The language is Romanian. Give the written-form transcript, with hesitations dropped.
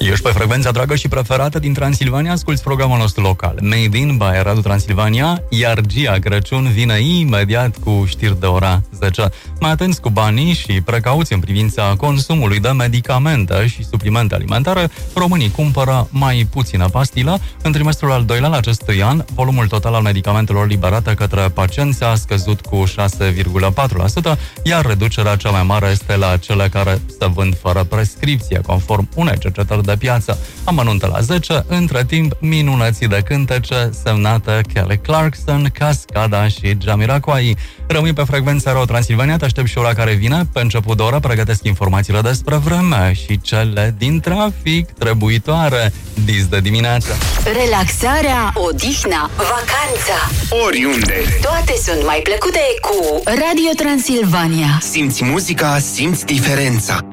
Ești pe frecvența dragă și preferată din Transilvania, asculți programul nostru local Made in by Radu Transilvania, iar Gia Crăciun vine imediat cu știri de ora 10. Mai atenți cu banii și precauți în privința consumului de medicamente și suplimente alimentare. Românii cumpără mai puțină pastilă. În trimestrul al doilea al acestui an, volumul total al medicamentelor liberate către pacienți a scăzut cu 6,4%, iar reducerea cea mai mare este la cele care se vând fără prescripție, conform unei cercetări de piață. Amănunte la 10, între timp, minunății de cântece semnate Kelly Clarkson, Cascada și Jamiroquai. Rămâi pe frecvența Radu Transilvania, te aștept și ora care vine. Pe început de oră pregătesc informațiile despre vreme și cele din trafic trebuitoare. Dis de dimineață. Relaxarea, odihna, vacanța, oriunde. toate sunt mai plăcute cu Radio Transilvania. Simți muzica, simți diferența.